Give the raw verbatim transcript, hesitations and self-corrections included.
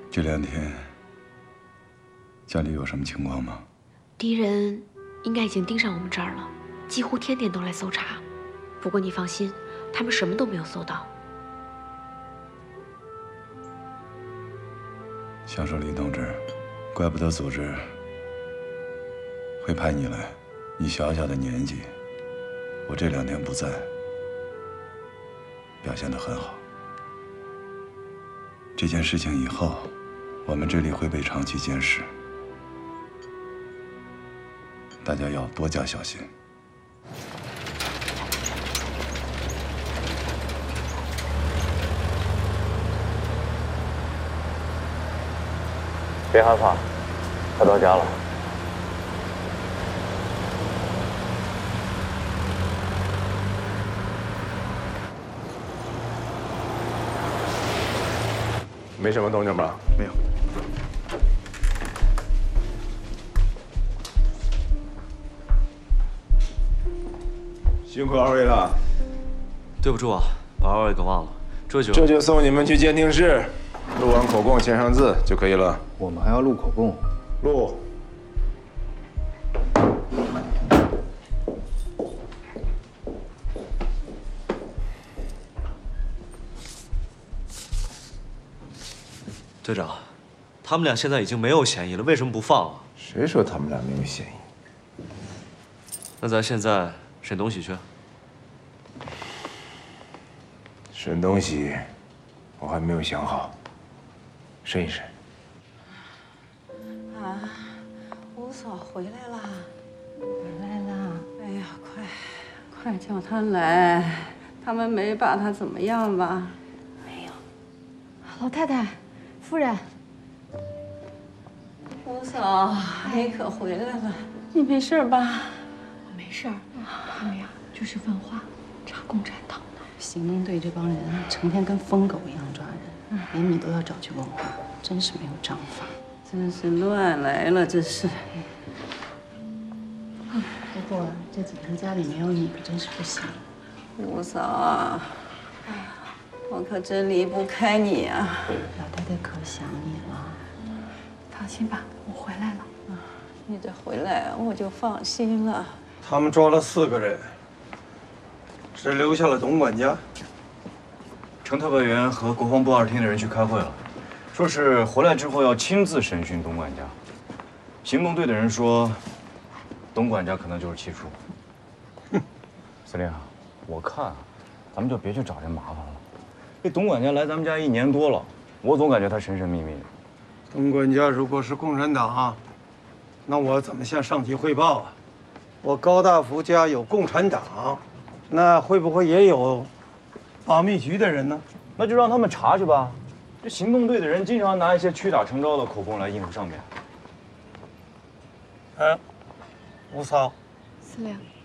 这两天家里有什么情况吗？ 敌人应该已经盯上我们这儿了，几乎天天都来搜查。不过你放心，他们什么都没有搜到。 想说李同志，怪不得组织会派你来。你小小的年纪，我这两天不在，表现得很好。这件事情以后，我们这里会被长期监视，大家要多加小心。 别害怕，快到家了。 没什么动静吧？ 没有。 辛苦二位了。 对不住啊，把二位给忘了。这就这就送你们去监听室，录完口供签上字就可以了。 我们还要录口供。 录。 队长，他们俩现在已经没有嫌疑了，为什么不放啊？ 谁说他们俩没有嫌疑？ 那咱现在审东西去。 审东西，我还没有想好，审一审。 啊，五嫂回来了，回来了！哎呀，快，快叫他来！他们没把他怎么样吧？ 没有。老太太，夫人。 五嫂，你可回来了，你没事吧？ 我没事儿，他们呀就是问话，查共产党呢。 行动队这帮人成天跟疯狗一样抓人，连你都要找去问话，真是没有章法。真是乱来了，这是。 不过这几天家里没有你，可真是不行。 五嫂啊，我可真离不开你啊！ 老太太可想你了。放心吧，我回来了。 你这回来我就放心了。 他们抓了四个人，只留下了董管家。 程特派员和国防部二厅的人去开会了，说是回来之后要亲自审讯董管家。行动队的人说，董管家可能就是气出。哼，司令啊，我看啊，咱们就别去找这麻烦了。这董管家来咱们家一年多了，我总感觉他神神秘秘的。 董管家如果是共产党，那我怎么向上级汇报啊？我高大福家有共产党，那会不会也有保密局的人呢？ 那就让他们查去吧。这行动队的人经常拿一些屈打成招的口供来应付上面。 哎，吴嫂， 司令。